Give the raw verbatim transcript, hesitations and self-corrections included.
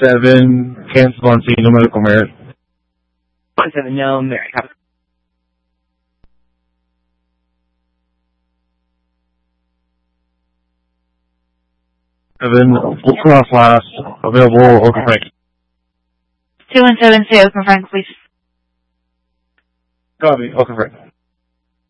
seven, Kent Monsino, Malcomer. one seven, no, Mary. Seven, Oklahoma class, available, Oka Frank. two one seven, say Oka Frank, please. Copy, Oka Frank.